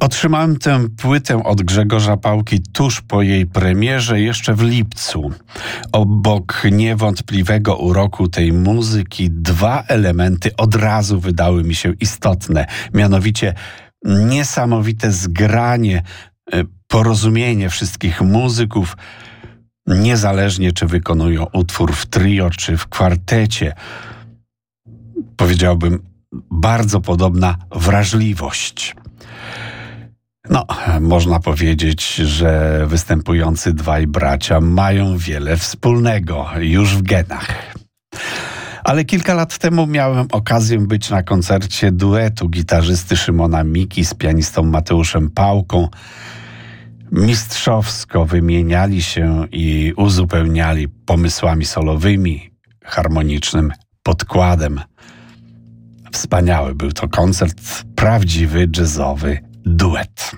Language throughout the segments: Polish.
Otrzymałem tę płytę od Grzegorza Pałki tuż po jej premierze, jeszcze w lipcu. Obok niewątpliwego uroku tej muzyki, dwa elementy od razu wydały mi się istotne. Mianowicie niesamowite zgranie, porozumienie wszystkich muzyków, niezależnie czy wykonują utwór w trio, czy w kwartecie. Powiedziałbym, bardzo podobna wrażliwość. Można powiedzieć, że występujący dwaj bracia mają wiele wspólnego już w genach. Ale kilka lat temu miałem okazję być na koncercie duetu gitarzysty Szymona Miki z pianistą Mateuszem Pałką. Mistrzowsko wymieniali się i uzupełniali pomysłami solowymi, harmonicznym podkładem. Wspaniały był to koncert, prawdziwy jazzowy duet.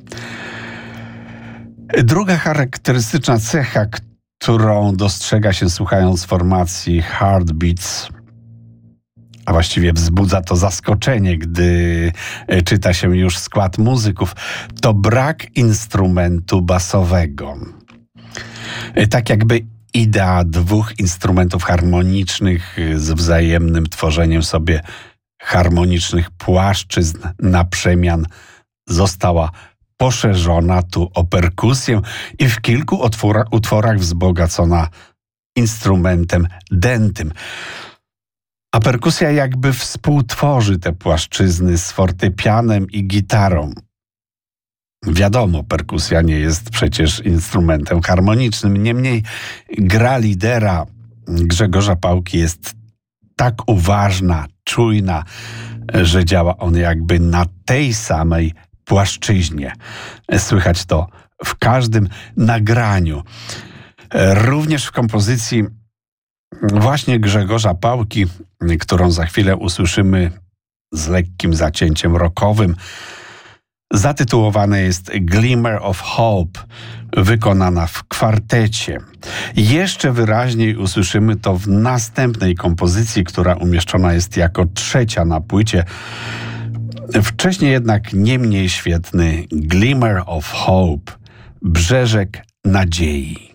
Druga charakterystyczna cecha, którą dostrzega się słuchając formacji Heartbeats, a właściwie wzbudza to zaskoczenie, gdy czyta się już skład muzyków, to brak instrumentu basowego. Tak jakby idea dwóch instrumentów harmonicznych z wzajemnym tworzeniem sobie harmonicznych płaszczyzn na przemian została poszerzona tu o perkusję i w kilku utworach wzbogacona instrumentem dętym. A perkusja jakby współtworzy te płaszczyzny z fortepianem i gitarą. Wiadomo, perkusja nie jest przecież instrumentem harmonicznym. Niemniej gra lidera Grzegorza Pałki jest tak uważna, czujna, że działa on jakby na tej samej płaszczyźnie. Słychać to w każdym nagraniu. Również w kompozycji właśnie Grzegorza Pałki, którą za chwilę usłyszymy z lekkim zacięciem rockowym, zatytułowane jest Glimmer of Hope, wykonana w kwartecie. Jeszcze wyraźniej usłyszymy to w następnej kompozycji, która umieszczona jest jako trzecia na płycie. Wcześniej jednak nie mniej świetny Glimmer of Hope, Brzeżek Nadziei.